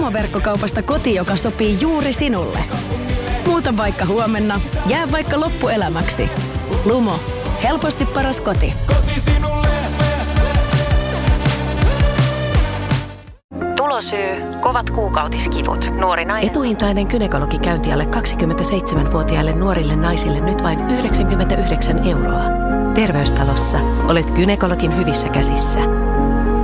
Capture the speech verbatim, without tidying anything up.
Lumo-verkkokaupasta koti, joka sopii juuri sinulle. Muuta vaikka huomenna, jää vaikka loppuelämäksi. Lumo. Helposti paras koti. Koti sinulle. Tulosyy, kovat kuukautiskivut, nuori nainen. Etuhintainen gynekologikäynti alle kaksikymmentäseitsemänvuotiaille nuorille naisille nyt vain yhdeksänkymmentäyhdeksän euroa. Terveystalossa olet gynekologin hyvissä käsissä.